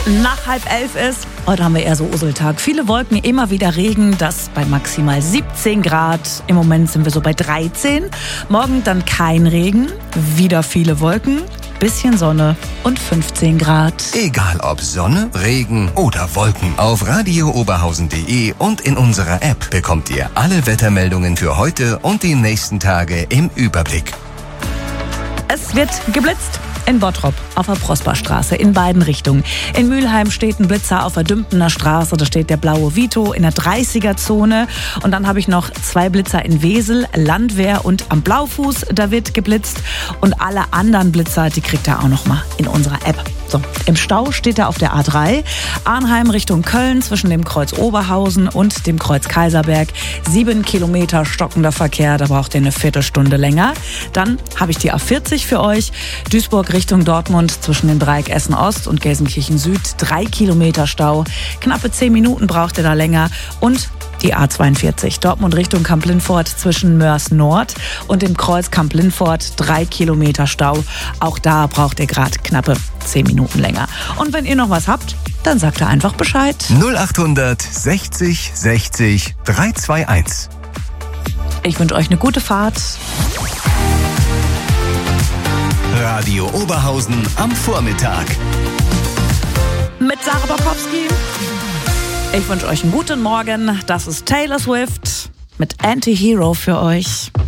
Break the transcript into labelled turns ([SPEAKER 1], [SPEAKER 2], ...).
[SPEAKER 1] nach 10:30 ist. Heute haben wir eher so Useltag. Viele Wolken, immer wieder Regen, das bei maximal 17 Grad. Im Moment sind wir so bei 13. Morgen dann kein Regen, wieder viele Wolken, bisschen Sonne und 15 Grad.
[SPEAKER 2] Egal ob Sonne, Regen oder Wolken. Auf radiooberhausen.de und in unserer App bekommt ihr alle Wettermeldungen für heute und die nächsten Tage im Überblick.
[SPEAKER 1] Es wird geblitzt. In Bottrop, auf der Prosperstraße, in beiden Richtungen. In Mülheim steht ein Blitzer auf der Dümpener Straße, da steht der blaue Vito in der 30er-Zone. Und dann habe ich noch 2 Blitzer in Wesel, Landwehr und am Blaufuß, da wird geblitzt. Und alle anderen Blitzer, die kriegt ihr auch noch mal in unserer App. So, im Stau steht er auf der A3, Arnheim Richtung Köln zwischen dem Kreuz Oberhausen und dem Kreuz Kaiserberg. 7 Kilometer stockender Verkehr, da braucht ihr eine Viertelstunde länger. Dann habe ich die A40 für euch, Duisburg Richtung Dortmund zwischen dem Dreieck Essen Ost und Gelsenkirchen Süd. 3 Kilometer Stau, knappe 10 Minuten braucht ihr da länger. Und die A42, Dortmund Richtung Kamp-Lintfort zwischen Mörs Nord und dem Kreuz Kamp-Lintfort. 3 Kilometer Stau. Auch da braucht ihr gerade knappe 10 Minuten länger. Und wenn ihr noch was habt, dann sagt ihr einfach Bescheid.
[SPEAKER 2] 0800 60 60 321.
[SPEAKER 1] Ich wünsche euch eine gute Fahrt.
[SPEAKER 2] Radio Oberhausen am Vormittag.
[SPEAKER 1] Mit Sarah Bokowski. Ich wünsche euch einen guten Morgen. Das ist Taylor Swift mit Anti-Hero für euch.